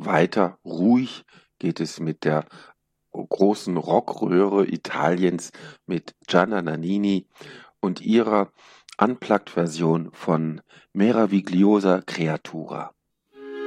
weiter ruhig geht es mit der großen Rockröhre Italiens mit Gianna Nannini und ihrer Unplugged-Version von Meravigliosa Creatura.